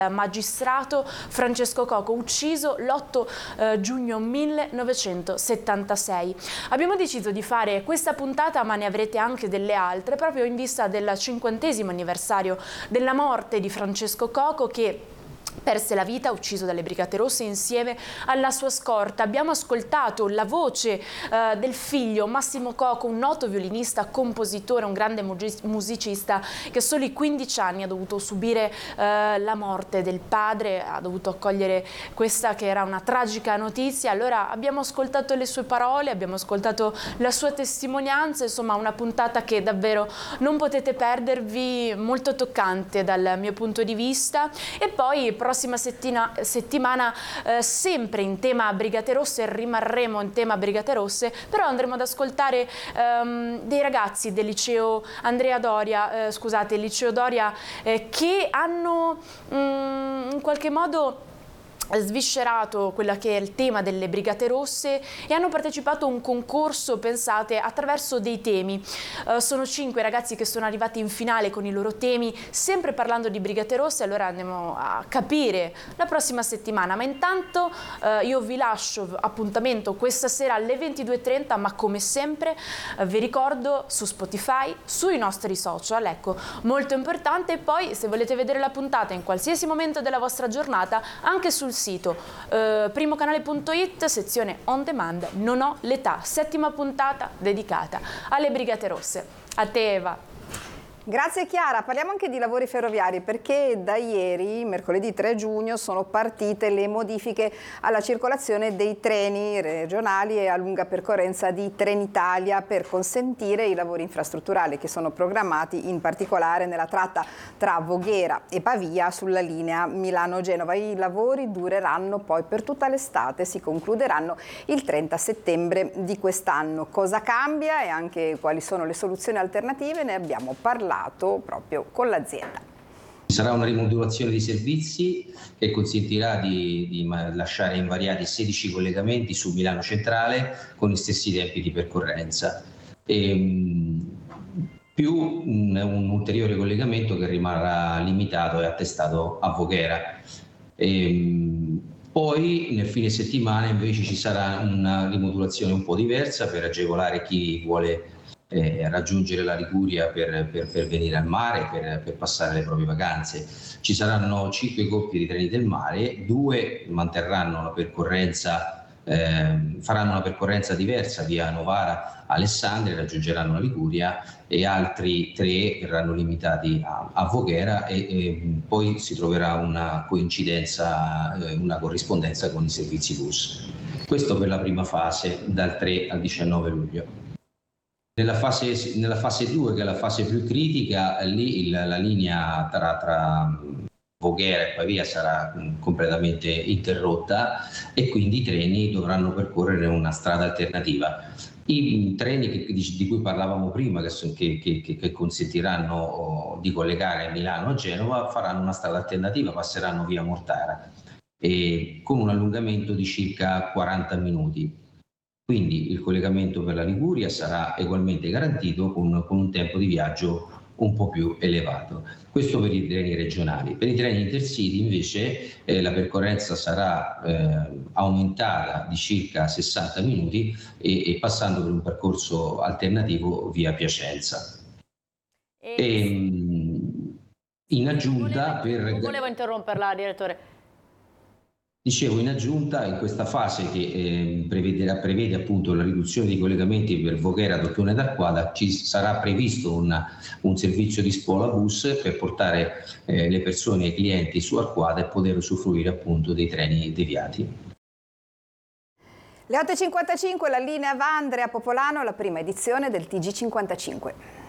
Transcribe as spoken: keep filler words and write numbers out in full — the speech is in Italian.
magistrato Francesco Coco, ucciso l'otto eh, giugno millenovecentosettantasei. Abbiamo deciso di fare questa puntata, ma ne avrete anche delle altre, proprio in vista del cinquantesimo anniversario della morte di Francesco Coco, che perse la vita ucciso dalle Brigate Rosse insieme alla sua scorta. Abbiamo ascoltato la voce eh, del figlio Massimo Coco, un noto violinista, compositore, un grande musicista che a soli quindici anni ha dovuto subire eh, la morte del padre, ha dovuto accogliere questa che era una tragica notizia. Allora abbiamo ascoltato le sue parole, abbiamo ascoltato la sua testimonianza, insomma una puntata che davvero non potete perdervi, molto toccante dal mio punto di vista. E poi prossima settina, settimana eh, sempre in tema Brigate Rosse, rimarremo in tema Brigate Rosse, però andremo ad ascoltare ehm, dei ragazzi del liceo Andrea Doria, eh, scusate, il liceo Doria, eh, che hanno mh, in qualche modo sviscerato quella che è il tema delle Brigate Rosse e hanno partecipato a un concorso, pensate, attraverso dei temi. Uh, sono cinque ragazzi che sono arrivati in finale con i loro temi, sempre parlando di Brigate Rosse. Allora andiamo a capire la prossima settimana, ma intanto uh, io vi lascio appuntamento questa sera alle ventidue e trenta, ma come sempre uh, vi ricordo su Spotify, sui nostri social, ecco, molto importante. E poi se volete vedere la puntata in qualsiasi momento della vostra giornata, anche sul sito eh, primocanale punto it, sezione on demand, Non ho l'età, settima puntata dedicata alle Brigate Rosse. A te Eva. Grazie Chiara, parliamo anche di lavori ferroviari, perché da ieri, mercoledì tre giugno, sono partite le modifiche alla circolazione dei treni regionali e a lunga percorrenza di Trenitalia per consentire i lavori infrastrutturali che sono programmati in particolare nella tratta tra Voghera e Pavia sulla linea Milano-Genova. I lavori dureranno poi per tutta l'estate, si concluderanno il trenta settembre di quest'anno. Cosa cambia e anche quali sono le soluzioni alternative ne abbiamo parlato proprio con l'azienda. Ci sarà una rimodulazione di servizi che consentirà di, di lasciare invariati sedici collegamenti su Milano Centrale con gli stessi tempi di percorrenza, e, più un, un ulteriore collegamento che rimarrà limitato e attestato a Voghera. E, poi nel fine settimana invece ci sarà una rimodulazione un po' diversa per agevolare chi vuole Eh, raggiungere la Liguria per, per, per venire al mare, per, per passare le proprie vacanze. Ci saranno cinque coppie di treni del mare, due manterranno la percorrenza, eh, faranno una percorrenza diversa via Novara Alessandria, raggiungeranno la Liguria, e altri tre verranno limitati a, a Voghera e, e poi si troverà una coincidenza, eh, una corrispondenza con i servizi bus. Questo per la prima fase, dal tre al diciannove luglio. Nella fase, nella fase due, che è la fase più critica, lì il, la linea tra, tra Voghera e Pavia sarà completamente interrotta e quindi i treni dovranno percorrere una strada alternativa. I treni che, di, di cui parlavamo prima, che, che, che, che consentiranno di collegare Milano a Genova, faranno una strada alternativa, passeranno via Mortara e con un allungamento di circa quaranta minuti. Quindi il collegamento per la Liguria sarà ugualmente garantito con, con un tempo di viaggio un po' più elevato. Questo per i treni regionali. Per i treni intercity invece eh, la percorrenza sarà eh, aumentata di circa sessanta minuti e, e passando per un percorso alternativo via Piacenza. E, e in aggiunta volevo, per... Non volevo interromperla, direttore. Dicevo, in aggiunta, in questa fase che eh, prevede, prevede appunto la riduzione dei collegamenti per Voghera, Dottorne d'Arquada, ci sarà previsto una, un servizio di spola bus per portare eh, le persone e i clienti su Arquada e poter usufruire appunto dei treni deviati. Le otto e cinquantacinque, la linea Vandre a Popolano, la prima edizione del T G cinquantacinque.